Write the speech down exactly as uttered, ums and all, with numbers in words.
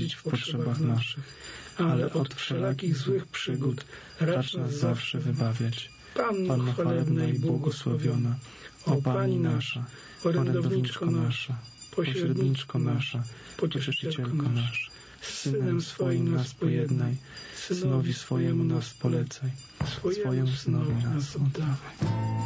służyć w potrzebach naszych, ale od wszelakich złych przygód racz nas zawsze wybawiać. Panno chwalebna i błogosławiona, o Pani nasza, orędowniczko nasza, pośredniczko nasza, pocieszycielko nasza, z Synem swoim nas pojednaj, Synowi swojemu nas polecaj, swojemu Synowi nas oddawaj.